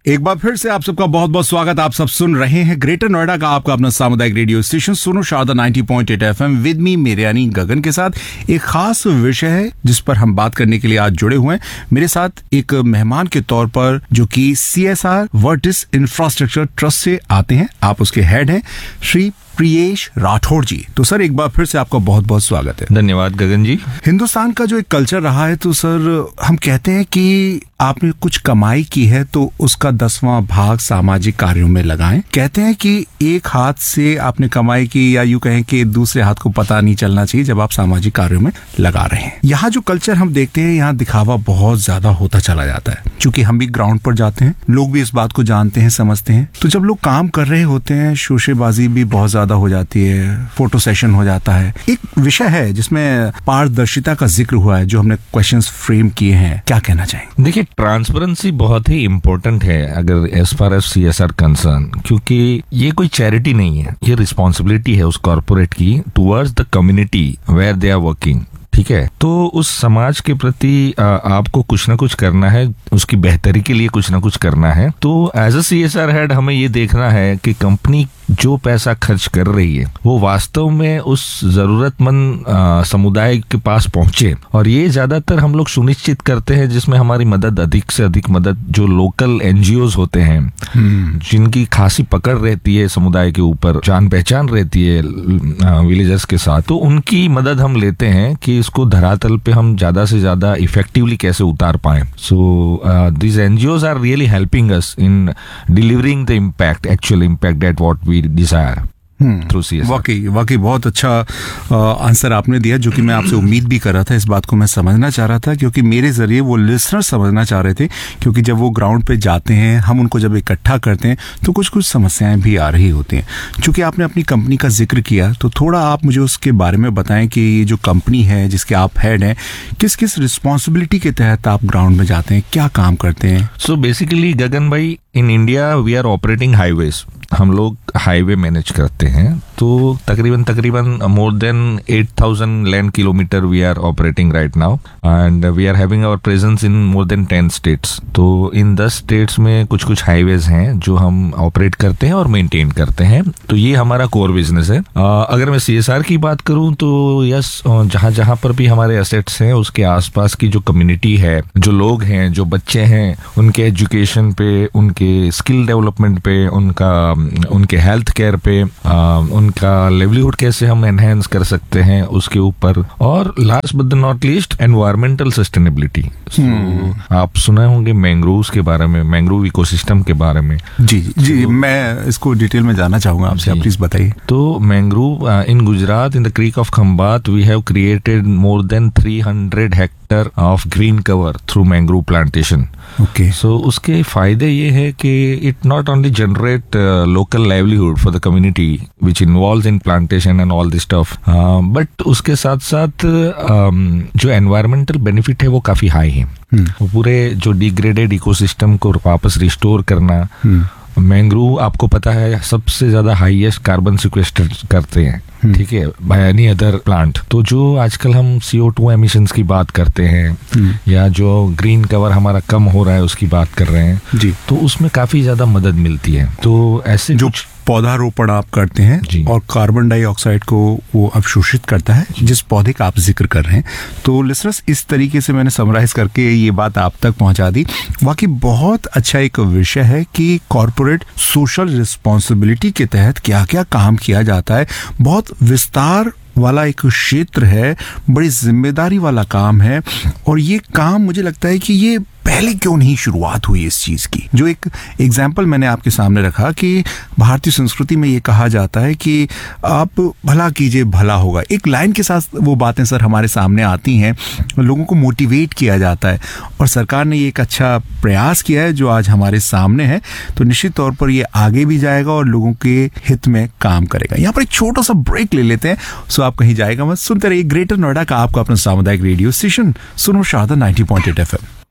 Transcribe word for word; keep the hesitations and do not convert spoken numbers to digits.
एक बार फिर से आप सबका बहुत बहुत स्वागत। आप सब सुन रहे हैं ग्रेटर नोएडा का आपका अपना सामुदायिक रेडियो स्टेशन सुनो शारदा नब्बे पॉइंट आठ एफएम विद मी मेरे यानी गगन के साथ एक खास विषय है जिस पर हम बात करने के लिए आज जुड़े हुए हैं। मेरे साथ एक मेहमान के तौर पर जो कि सीएसआर वर्टिस इंफ्रास्ट्रक्चर ट्रस्ट से आते हैं, आप उसके हेड हैं श्री प्रियेश राठौड़ जी। तो सर एक बार फिर से आपका बहुत बहुत स्वागत है। धन्यवाद गगन जी। हिंदुस्तान का जो एक कल्चर रहा है तो सर हम कहते हैं कि आपने कुछ कमाई की है तो उसका दसवां भाग सामाजिक कार्यों में लगाएं। कहते हैं कि एक हाथ से आपने कमाई की या यूं कहें कि दूसरे हाथ को पता नहीं चलना चाहिए जब आप सामाजिक कार्यों में लगा रहे हैं। यहाँ जो कल्चर हम देखते हैं, यहाँ दिखावा बहुत ज्यादा होता चला जाता है। क्योंकि हम भी ग्राउंड पर जाते हैं, लोग भी इस बात को जानते हैं, समझते हैं। तो जब लोग काम कर रहे होते हैं, शोशेबाजी भी बहुत ज्यादा हो जाती है, फोटो सेशन हो जाता है। एक विषय है जिसमें पारदर्शिता का जिक्र हुआ है, जो हमने क्वेश्चंस फ्रेम किए हैं, क्या कहना चाहेंगे? देखिए, ट्रांसपेरेंसी बहुत ही इम्पोर्टेंट है अगर as far as CSR concern, क्योंकि ये कोई चैरिटी नहीं है, ये रिस्पॉन्सिबिलिटी है उस कॉर्पोरेट की towards the community where they are working. ठीक है, तो उस समाज के प्रति आपको कुछ ना कुछ करना है, उसकी बेहतरी के लिए कुछ ना कुछ करना है। तो एज अ सीएसआर हेड हमें ये देखना है कि कंपनी जो पैसा खर्च कर रही है वो वास्तव में उस जरूरतमंद समुदाय के पास पहुंचे। और ये ज्यादातर हम लोग सुनिश्चित करते हैं जिसमें हमारी मदद अधिक से अधिक मदद जो लोकल एनजीओज होते हैं, जिनकी खासी पकड़ रहती है समुदाय के ऊपर, जान पहचान रहती है विलेजर्स के साथ, तो उनकी मदद हम लेते हैं कि इसको धरातल पे हम ज्यादा से ज्यादा इफेक्टिवली कैसे उतार पाए। So this NGOs are really helping us in delivering the impact, actual impact that what we desire through C S R। वाकई वाकई बहुत अच्छा आंसर आपने दिया, जो कि मैं आपसे उम्मीद भी कर रहा था। इस बात को मैं समझना चाह रहा था क्योंकि मेरे जरिए वो लिसनर समझना चाह रहे थे। क्योंकि जब वो ग्राउंड पे जाते हैं, हम उनको जब इकट्ठा करते हैं तो कुछ कुछ समस्याएं भी आ रही होती हैं। चूंकि आपने अपनी कंपनी का जिक्र किया तो थोड़ा आप मुझे उसके बारे में बताएं कि ये जो कंपनी है जिसके आप हेड हैं, किस किस रिस्पॉन्सिबिलिटी के तहत आप ग्राउंड में जाते हैं, क्या काम करते हैं? सो बेसिकली गगन भाई, in India we are operating highways, हम लोग हाईवे मैनेज करते हैं। तो तकरीबन तकरीबन more than eight thousand land kilometre we are operating right now and we are having our presence in more than ten states. तो इन दस स्टेट्स में कुछ कुछ हाईवेज हैं जो हम ऑपरेट करते हैं और मेंटेन करते हैं। तो ये हमारा कोर बिजनेस है। आ, अगर मैं सीएसआर की बात करूं तो यस, जहां जहां पर भी हमारे एसेट्स हैं उसके आसपास की जो कम्युनिटी है, जो लोग हैं, जो बच्चे हैं, उनके एजुकेशन पे, उनके स्किल डेवलपमेंट पे, उनका उनके हेल्थ केयर पे, आ, उनका लिवलीहुड कैसे हम एनहेंस कर सकते हैं उसके ऊपर, और last but not least environmental sustainability. आप सुने होंगे मैंग्रोव्स के बारे में, मैंग्रोव इकोसिस्टम के बारे में। जी जी, so, मैं इसको डिटेल में जानना चाहूंगा आपसे, आप प्लीज बताइए। तो mangrove in Gujarat, in the creek of Khambhat, we have created more than three hundred Hector of green cover through mangrove plantation. Okay, सो उसके फायदे ये है कि it not only generate local livelihood for the community which involves in plantation and all this stuff, but उसके साथ साथ um, जो environmental benefit है वो काफी हाई है। hmm. वो पूरे जो डिग्रेडेड इकोसिस्टम को वापस रिस्टोर करना। hmm. मैंग्रोव आपको पता है सबसे ज्यादा हाईएस्ट कार्बन सिक्वेस्टर करते हैं, ठीक है, बाय एनी अदर प्लांट। तो जो आजकल हम सी ओ टू एमिशंस की बात करते हैं या जो ग्रीन कवर हमारा कम हो रहा है उसकी बात कर रहे हैं जी, तो उसमें काफी ज्यादा मदद मिलती है। तो ऐसे जो पौधारोपण आप करते हैं और कार्बन डाइऑक्साइड को वो अवशोषित करता है, जिस पौधे का आप जिक्र कर रहे हैं। तो लिसनर्स, इस तरीके से मैंने समराइज करके ये बात आप तक पहुंचा दी। वाकई बहुत अच्छा एक विषय है कि कॉर्पोरेट सोशल रिस्पॉन्सिबिलिटी के तहत क्या क्या काम किया जाता है। बहुत विस्तार वाला एक क्षेत्र है, बड़ी जिम्मेदारी वाला काम है। और ये काम मुझे लगता है कि ये पहले क्यों नहीं शुरुआत हुई इस चीज की। जो एक एग्जाम्पल मैंने आपके सामने रखा कि भारतीय संस्कृति में ये कहा जाता है कि आप भला कीजिए भला होगा। एक लाइन के साथ वो बातें सर हमारे सामने आती हैं, लोगों को मोटिवेट किया जाता है और सरकार ने ये एक अच्छा प्रयास किया है जो आज हमारे सामने है। तो निश्चित तौर पर ये आगे भी जाएगा और लोगों के हित में काम करेगा। यहाँ पर एक छोटा सा ब्रेक ले लेते हैं। सो आप कहीं जाएगा मत, सुनते रहिए ग्रेटर नोएडा का आपका अपना सामुदायिक रेडियो स्टेशन सुनो शारदा नब्बे पॉइंट आठ एफएम।